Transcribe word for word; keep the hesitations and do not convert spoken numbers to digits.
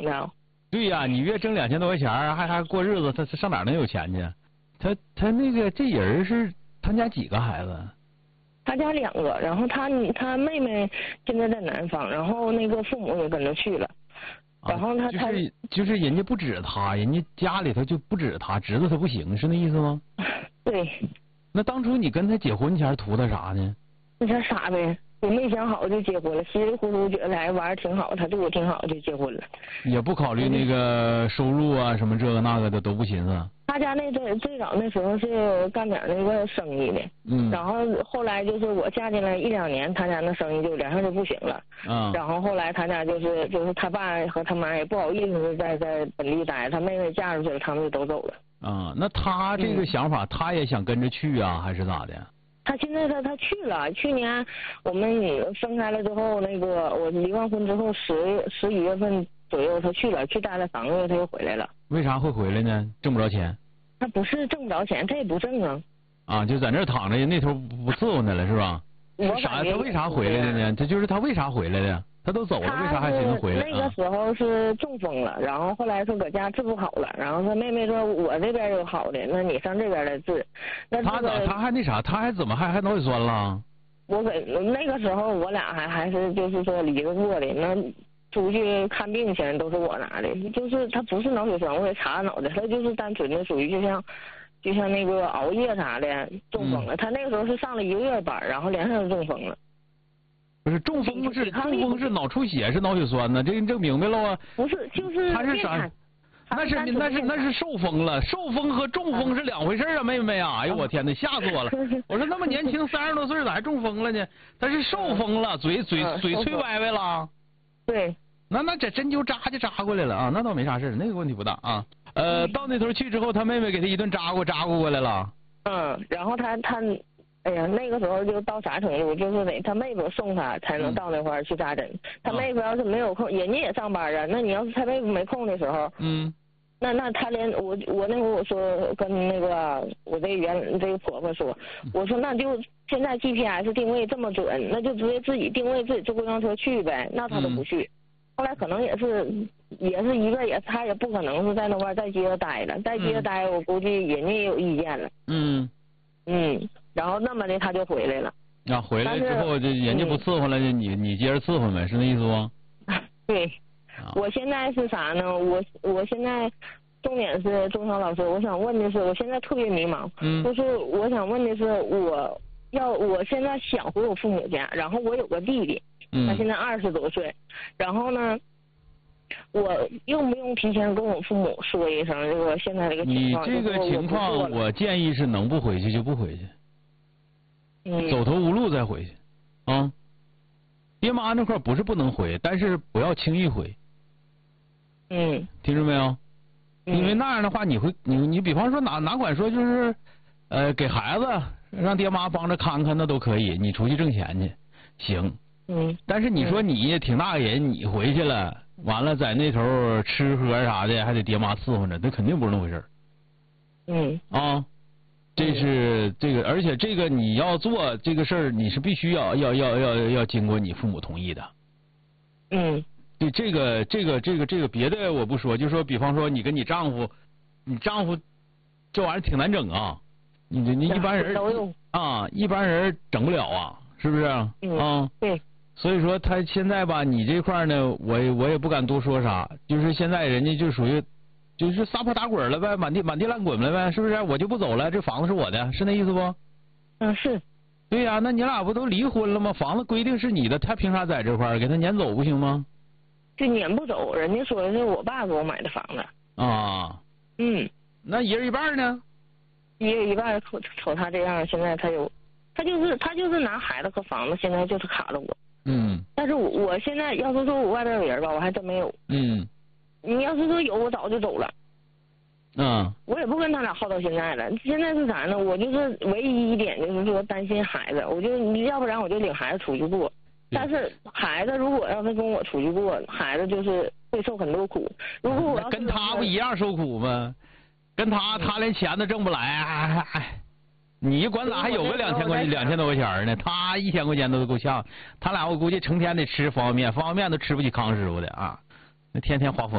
的。 对呀、啊，你月挣两千多块钱，还还过日子，他他上哪能有钱去？他他那个这人是他家几个孩子？ 他家两个，然后他他妹妹现在在南方，然后那个父母也跟着去了，然后他、 啊、就是就是人家不指他，人家家里头就不指他，知道他不行，是那意思吗？ 对。 那当初你跟他结婚前图他啥呢？ 那他傻呗，我没想好就结婚了，稀里糊涂觉得俩玩儿挺好，他对我挺好就结婚了。 也不考虑那个收入啊，什么这个那个的都不寻思。 他家那最最早那时候是干点那个生意的， 嗯， 然后后来就是我嫁进来一两年，他家那生意就两下就不行了。 嗯， 然后后来他家就是就是他爸和他妈也不好意思在在本地待，他妹妹嫁出去了，他们就都走了。 啊、嗯，那他这个想法，嗯、他也想跟着去啊，还是咋的？ 他现在他他去了，去年我们分开了之后，那个我离完婚之后十十一月份左右他去了，去待了三个月他又回来了。 为啥会回来呢？挣不着钱？ 他不是挣不着钱，他也不挣啊。 啊，就在那儿躺着，那头不伺候他了是吧？ 我啥？他为啥回来的呢？这就是他为啥回来的？他都走了，为啥还寻思回来？ 那个时候是中风了，然后后来说搁家治不好了，然后他妹妹说我这边有好的，那你上这边来治。那、这个、 他咋他还那啥？他还怎么还还脑血栓了？ 我给那个时候我俩还还是就是说离着过的，那出去看病钱都是我拿的，就是他不是脑血栓，我也查脑袋，他就是单纯的属于就像就像那个熬夜啥的中风了。嗯、他那个时候是上了一个月班，然后连上就中风了。 不是中风是中风是脑出血是脑血栓呢？这这明白了啊？ 不是，就是他是啥？那是那是那是受风了，受风和中风是两回事啊，妹妹啊！哎呦我天哪，吓死我了！我说那么年轻三十多岁咋还中风了呢？他是受风了，嘴嘴嘴吹歪歪了。 对， 那那这针灸扎就扎过来了啊，那倒没啥事，那个问题不大啊。呃，到那头去之后，他妹妹给他一顿扎过扎过过来了。 嗯，然后他他。哎呀，那个时候就到啥程度，就是得他妹夫送他才能到那块儿去扎针。嗯、他妹夫要是没有空，人家也上班啊。那你要是他妹夫没空的时候， 嗯， 那那他连我我那会儿我说跟那个我这原这个婆婆说，我说那就现在 G P S 定位这么准，那就直接自己定位自己坐公交车去呗。那他都不去。嗯、后来可能也是也是一个也他也不可能是在那块儿再接着待了，再接着待，我估计人家也有意见了。 嗯嗯。然后那么的他就回来了。 啊，回来之后就人家不伺候了，嗯、你你接着伺候呗，是那意思不？ 对， 啊、 我现在是啥呢？我我现在重点是钟晓老师，我想问的是，我现在特别迷茫， 嗯， 就是我想问的是，我要我现在想回我父母家，然后我有个弟弟， 嗯， 他现在二十多岁，然后呢，我用不用提前跟我父母说一声这个现在这个情况？ 你这个情况，我, 我建议是能不回去就不回去。 嗯、 走投无路再回去，啊，爹妈那块不是不能回，但是不要轻易回。 嗯， 听着没有？ 嗯、 因为那样的话，你会你你比方说哪哪管说就是，呃，给孩子让爹妈帮着看看那都可以，你出去挣钱去，行。 嗯。 但是你说你也挺大个人，你回去了，完了在那头吃喝啥的还得爹妈伺候着，那肯定不是那回事。 嗯。 啊。这是这个，而且这个你要做这个事儿，你是必须要要要要要经过你父母同意的。 嗯。 对，这个这个这个这个别的我不说，就说比方说你跟你丈夫，你丈夫这玩意儿挺难整啊，你你一般人啊，一般人整不了啊，是不是？ 嗯。 啊。 对。 所以说他现在吧，你这块呢，我我也不敢多说啥，就是现在人家就属于。就是撒泼打滚了呗，满地满地乱滚了呗，是不是？我就不走了，这房子是我的，是那意思不？ 嗯，是。 对呀、啊，那你俩不都离婚了吗？房子规定是你的，他凭啥在这块儿？给他撵走不行吗？ 就撵不走，人家说的是我爸给我买的房子。 啊。 嗯。 那一人一半呢？ 一人一半，瞅瞅他这样，现在他有，他就是他就是拿孩子和房子，现在就是卡着我。 嗯。 但是我我现在要是说我外边有人吧，我还真没有。 嗯。 你要是说有，我早就走了。 嗯。 我也不跟他俩耗到现在了。现在是啥呢？我就是唯一一点就是说担心孩子，我就要不然我就领孩子出去过。但是孩子如果要是跟我出去过，孩子就是会受很多苦。如果我要跟他不一样受苦吗？跟他他连钱都挣不来，哎哎，你管咋还有个两千块两千多块钱呢？他一千块钱都够呛。他俩我估计成天得吃方便面，方便面都吃不起康师傅的啊。那天天花风。